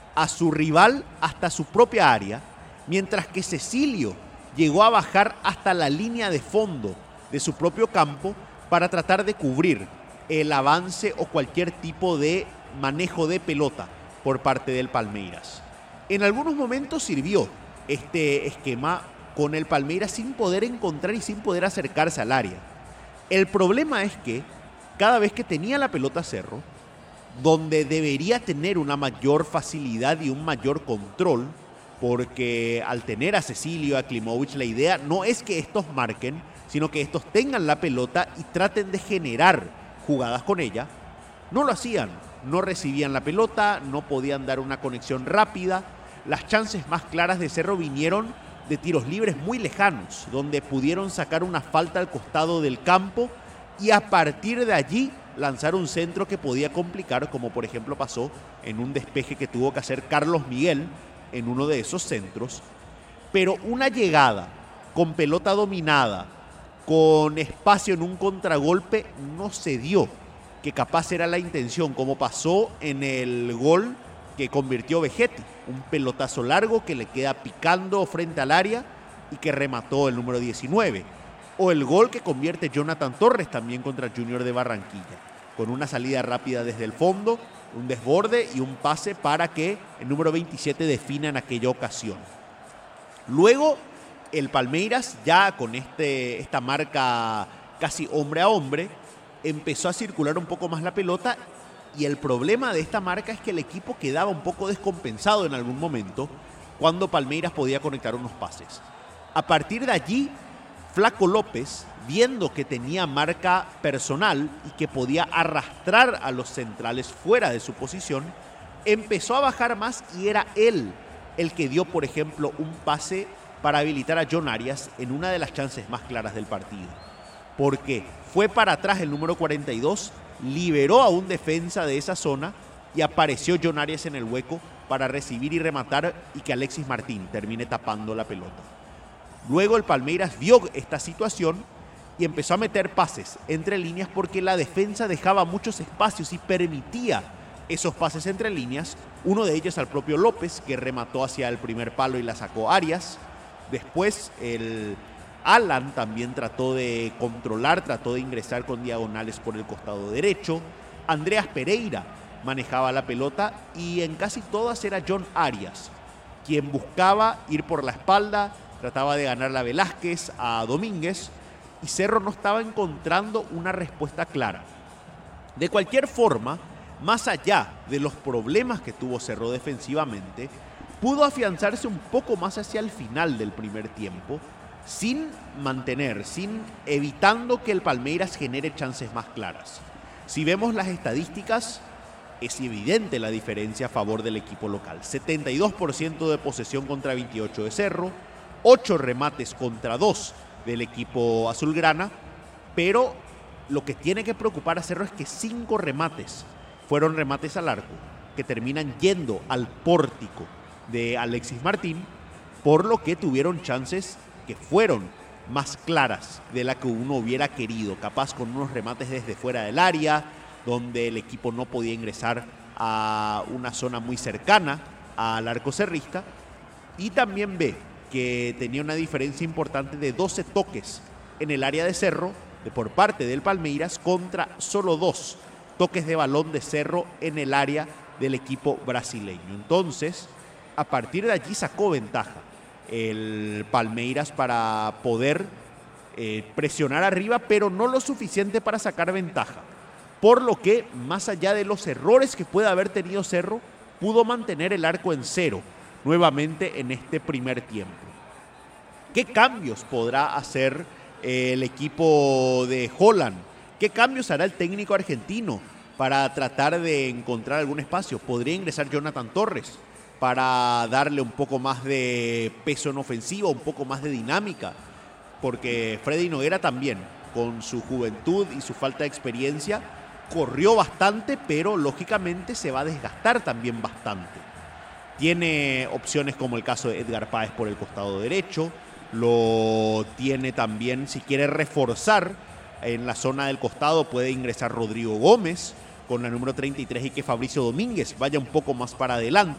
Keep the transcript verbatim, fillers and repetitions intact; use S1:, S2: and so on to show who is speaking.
S1: a su rival hasta su propia área, mientras que Cecilio llegó a bajar hasta la línea de fondo de su propio campo para tratar de cubrir el avance o cualquier tipo de manejo de pelota por parte del Palmeiras. En algunos momentos sirvió este esquema con el Palmeiras sin poder encontrar y sin poder acercarse al área. El problema es que cada vez que tenía la pelota Cerro, donde debería tener una mayor facilidad y un mayor control, porque al tener a Cecilio, a Klimovic, la idea no es que estos marquen, sino que estos tengan la pelota y traten de generar jugadas con ella. No lo hacían, no recibían la pelota, no podían dar una conexión rápida. Las chances más claras de Cerro vinieron de tiros libres muy lejanos, donde pudieron sacar una falta al costado del campo y a partir de allí lanzar un centro que podía complicar, como por ejemplo pasó en un despeje que tuvo que hacer Carlos Miguel en uno de esos centros. Pero una llegada con pelota dominada, con espacio en un contragolpe, no se dio, que capaz era la intención, como pasó en el gol que convirtió Vegetti, un pelotazo largo que le queda picando frente al área y que remató el número diecinueve. O el gol que convierte Jonathan Torres también contra Junior de Barranquilla, con una salida rápida desde el fondo, un desborde y un pase para que el número veintisiete defina en aquella ocasión. Luego, el Palmeiras, ya con este, esta marca casi hombre a hombre, empezó a circular un poco más la pelota y el problema de esta marca es que el equipo quedaba un poco descompensado en algún momento cuando Palmeiras podía conectar unos pases. A partir de allí, Flaco López, viendo que tenía marca personal y que podía arrastrar a los centrales fuera de su posición, empezó a bajar más y era él el que dio, por ejemplo, un pase para habilitar a John Arias en una de las chances más claras del partido. Porque fue para atrás el número cuarenta y dos, liberó a un defensa de esa zona y apareció John Arias en el hueco para recibir y rematar y que Alexis Martín termine tapando la pelota. Luego el Palmeiras vio esta situación y empezó a meter pases entre líneas porque la defensa dejaba muchos espacios y permitía esos pases entre líneas. Uno de ellos al propio López, que remató hacia el primer palo y la sacó Arias. Después el Alan también trató de controlar, trató de ingresar con diagonales por el costado derecho. Andreas Pereira manejaba la pelota y en casi todas era John Arias quien buscaba ir por la espalda, trataba de ganar a Velázquez, a Domínguez, y Cerro no estaba encontrando una respuesta clara. De cualquier forma, más allá de los problemas que tuvo Cerro defensivamente, pudo afianzarse un poco más hacia el final del primer tiempo, sin mantener, sin evitando que el Palmeiras genere chances más claras. Si vemos las estadísticas, es evidente la diferencia a favor del equipo local. setenta y dos por ciento de posesión contra veintiocho de Cerro, ocho remates contra dos del equipo azulgrana, pero lo que tiene que preocupar a Cerro es que cinco remates fueron remates al arco, que terminan yendo al pórtico de Alexis Martín, por lo que tuvieron chances que fueron más claras de la que uno hubiera querido, capaz con unos remates desde fuera del área, donde el equipo no podía ingresar a una zona muy cercana al arco cerrista, y también ve que tenía una diferencia importante de doce toques en el área de Cerro de por parte del Palmeiras contra solo dos toques de balón de Cerro en el área del equipo brasileño. Entonces, a partir de allí sacó ventaja el Palmeiras para poder eh, presionar arriba, pero no lo suficiente para sacar ventaja. Por lo que, más allá de los errores que puede haber tenido Cerro, pudo mantener el arco en cero nuevamente en este primer tiempo. ¿Qué cambios podrá hacer eh, el equipo de Holland? ¿Qué cambios hará el técnico argentino para tratar de encontrar algún espacio? ¿Podría ingresar Jonathan Torres para darle un poco más de peso en ofensiva, un poco más de dinámica? Porque Freddy Noguera también, con su juventud y su falta de experiencia, corrió bastante, pero lógicamente se va a desgastar también bastante. Tiene opciones como el caso de Edgar Páez por el costado derecho, lo tiene también, si quiere reforzar en la zona del costado, puede ingresar Rodrigo Gómez con la número treinta y tres y que Fabricio Domínguez vaya un poco más para adelante.